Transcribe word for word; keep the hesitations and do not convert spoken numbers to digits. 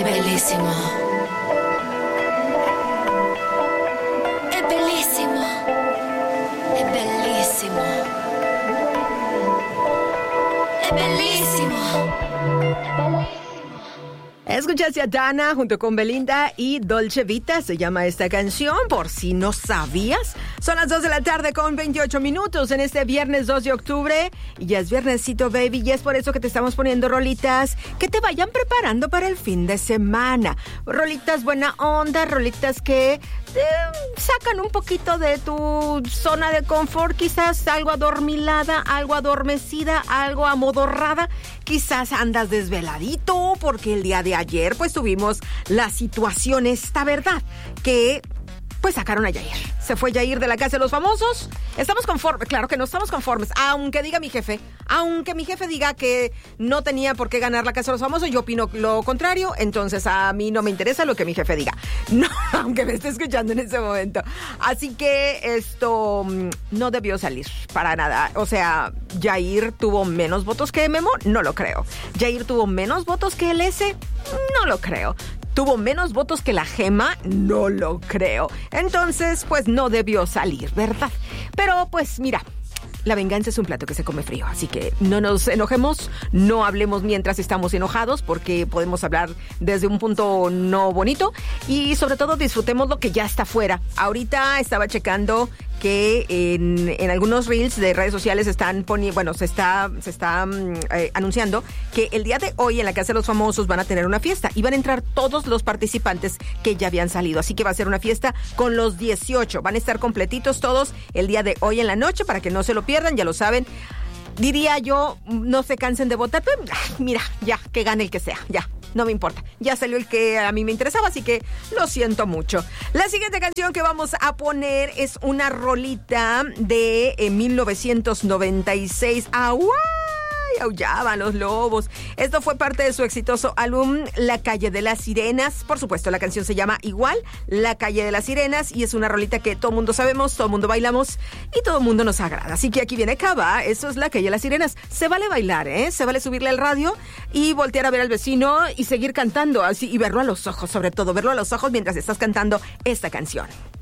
È bellissimo. È bellissimo. È bellissimo. È bellissimo. Escuchaste a Dana junto con Belinda y Dolce Vita, se llama esta canción, por si no sabías. Son las dos de la tarde con veintiocho minutos en este viernes dos de octubre. Y ya es viernesito, baby, y es por eso que te estamos poniendo rolitas que te vayan preparando para el fin de semana. Rolitas buena onda, rolitas que te sacan un poquito de tu zona de confort, quizás algo adormilada, algo adormecida, algo amodorrada. Quizás andas desveladito porque el día de ayer pues tuvimos la situación esta, ¿verdad? Que pues sacaron a Yair. Se fue Yair de la Casa de los Famosos. Estamos conformes, claro que no estamos conformes, aunque diga mi jefe, aunque mi jefe diga que no tenía por qué ganar la Casa de los Famosos, yo opino lo contrario, entonces a mí no me interesa lo que mi jefe diga. No, aunque me esté escuchando en ese momento. Así que esto no debió salir para nada. O sea, Yair tuvo menos votos que Memo, no lo creo. Yair tuvo menos votos que el S, no lo creo. ¿Tuvo menos votos que la Gema? No lo creo. Entonces, pues no debió salir, ¿verdad? Pero, pues mira, la venganza es un plato que se come frío, así que no nos enojemos, no hablemos mientras estamos enojados, porque podemos hablar desde un punto no bonito y sobre todo disfrutemos lo que ya está fuera. Ahorita estaba checando que en, en algunos reels de redes sociales están poniendo, bueno, se está, se está eh, anunciando que el día de hoy en la Casa de los Famosos van a tener una fiesta y van a entrar todos los participantes que ya habían salido. Así que va a ser una fiesta con los dieciocho. Van a estar completitos todos el día de hoy en la noche para que no se lo pierdan, ya lo saben. Diría yo, no se cansen de votar, pero mira, ya, que gane el que sea, ya. No me importa, ya salió el que a mí me interesaba, así que lo siento mucho. La siguiente canción que vamos a poner es una rolita de eh, mil novecientos noventa y seis. ¡Aguay! Aullaban los lobos. Esto fue parte de su exitoso álbum La Calle de las Sirenas. Por supuesto, la canción se llama igual, La Calle de las Sirenas, y es una rolita que todo mundo sabemos, todo mundo bailamos y todo mundo nos agrada. Así que aquí viene Cava, eso es La Calle de las Sirenas. Se vale bailar, ¿eh? Se vale subirle al radio y voltear a ver al vecino y seguir cantando así y verlo a los ojos, sobre todo, verlo a los ojos mientras estás cantando esta canción.